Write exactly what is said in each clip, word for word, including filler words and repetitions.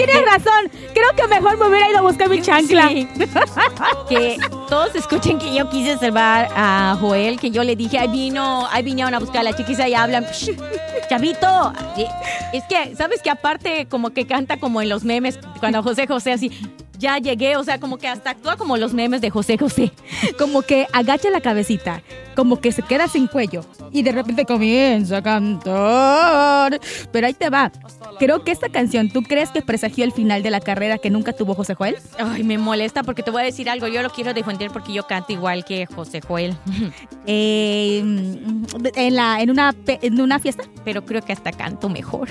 tienes razón. Creo que mejor me hubiera ido a buscar mi chancla. Sí. Que todos escuchen que yo quise salvar a Joel, que yo le dije, ahí vino, ahí vinieron a buscar a la chiquisa y hablan, Shh, chavito. Es que, ¿sabes que aparte como que canta como en los memes, cuando José José así, ya llegué, o sea, como que hasta actúa como los memes de José José. Como que agacha la cabecita, como que se queda sin cuello y de repente comienza a cantar. Pero ahí te va. Creo que esta canción, ¿tú crees que presagió el final de la carrera que nunca tuvo José Joel? Ay, me molesta porque te voy a decir algo. Yo lo quiero defender porque yo canto igual que José Joel. Eh, en, la, en, una, en una fiesta. Pero creo que hasta canto mejor.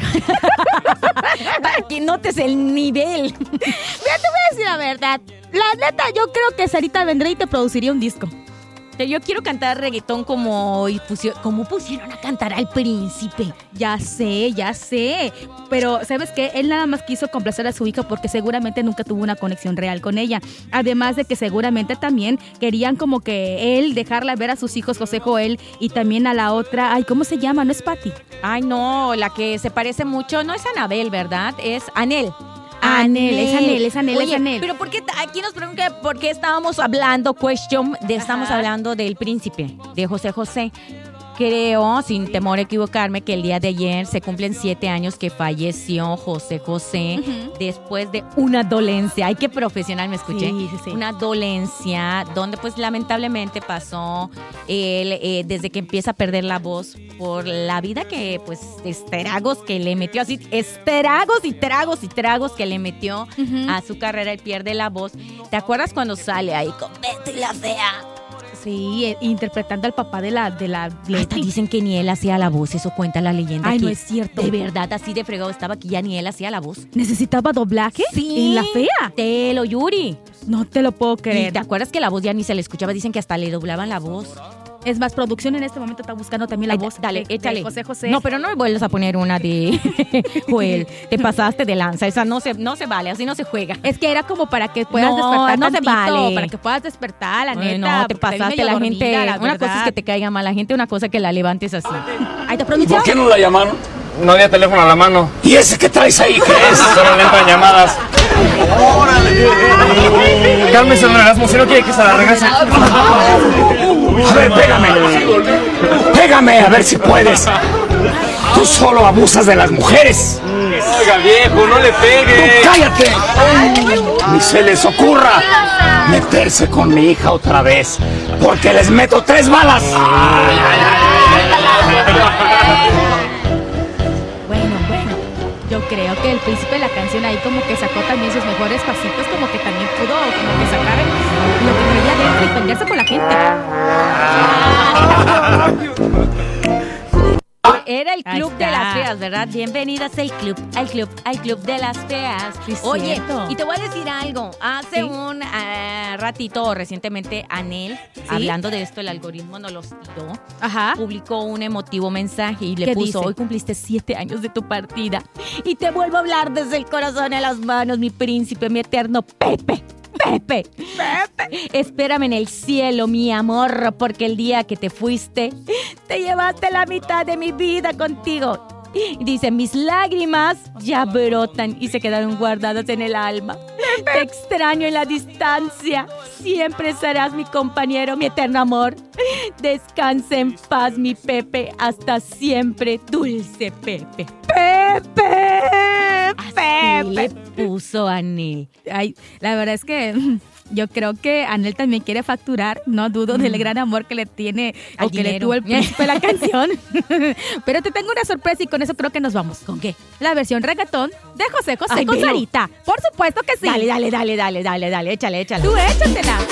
Para que notes el nivel. Mira, te voy a decir la verdad. La neta, yo creo que Sarita vendrá y te produciría un disco. Yo quiero cantar reggaetón como, y pusieron, como pusieron a cantar al príncipe. Ya sé, ya sé. Pero, ¿sabes qué? Él nada más quiso complacer a su hija porque seguramente nunca tuvo una conexión real con ella. Además de que seguramente también querían como que él dejarla ver a sus hijos, José Joel, y también a la otra. Ay, ¿cómo se llama? ¿No es Patty? Ay, no, la que se parece mucho, no es Anabel, ¿verdad? Es Anel. Anel, es Anel, es Anel, Oye, es Anel. pero ¿por qué aquí nos preguntan por qué estábamos hablando, question, de estamos Ajá. hablando del príncipe, de José José? Creo, sin temor a equivocarme, que el día de ayer se cumplen siete años que falleció José José uh-huh. después de una dolencia. Ay, qué profesional me escuché. Sí, sí, sí. Una dolencia donde pues lamentablemente pasó él eh, desde que empieza a perder la voz por la vida que pues estragos que le metió así, estragos y tragos y tragos que le metió uh-huh. a su carrera. Él pierde la voz. ¿Te acuerdas cuando sale ahí con Betty la Fea? Sí, interpretando al papá de la... De la Hasta dicen que ni él hacía la voz, eso cuenta la leyenda. Ay, que no es cierto. De verdad, así de fregado estaba que ya ni él hacía la voz. ¿Necesitaba doblaje? Sí. ¿En la Fea? Te lo Yuri. No te lo puedo creer. ¿Y te acuerdas que la voz ya ni se le escuchaba? Dicen que hasta le doblaban la voz. Es más, producción en este momento está buscando también la Ay, voz dale, de, échale. de José José. No, pero no me vuelvas a poner una de Joel. Te pasaste de lanza. Esa no se, no se vale, así no se juega. Es que era como para que puedas no, despertar no tantito, se vale. para que puedas despertar, la Ay, neta. no, te pasaste la dormida, gente. la una cosa es que te caiga mal la gente, una cosa que la levantes así. Ahí te produjo. ¿Por qué no la llamaron? No había teléfono a la mano. ¿Y ese que traes ahí qué es? Solo le entran llamadas. ¡Órale! Cálmese, don Erasmo, si no quiere que se la regrese. A ver, pégame. Pégame, a ver si puedes. Tú solo abusas de las mujeres. Oiga, viejo, no le pegue. ¡Tú cállate! Ni se les ocurra meterse con mi hija otra vez, porque les meto tres balas. Bueno, bueno, yo creo que el príncipe de la canción ahí como que sacó también sus mejores pasitos, como que también pudo como que sacar lo que traía dentro y pelearse con la gente. Era el club de las feas, ¿verdad? Bienvenidas al club, al club, al club de las feas. Sí, Oye, cierto. y te voy a decir algo. Hace ¿Sí? un uh, ratito, recientemente, Anel, ¿sí? hablando de esto, el algoritmo nos los tiró. Ajá. Publicó un emotivo mensaje y le ¿Qué puso, dice? hoy cumpliste siete años de tu partida. Y te vuelvo a hablar desde el corazón a las manos, mi príncipe, mi eterno Pepe. Pepe, Pepe, espérame en el cielo, mi amor, porque el día que te fuiste, te llevaste la mitad de mi vida contigo. Dice, mis lágrimas ya brotan y se quedaron guardadas en el alma. Te extraño en la distancia. Siempre serás mi compañero, mi eterno amor. Descansa en paz, mi Pepe. Hasta siempre, dulce Pepe. ¡Pepe! Así Pepe. Le puso Anel. Ay, la verdad es que yo creo que Anel también quiere facturar. No dudo mm. del gran amor que le tiene Al o que dinero. le tuvo el príncipe de la canción. Pero te tengo una sorpresa y con eso creo que nos vamos. ¿Con qué? La versión reggaetón de José José Ay, con velo. Sarita. Por supuesto que sí. Dale, dale, dale, dale, dale, dale, échale, échale. Tú échatela.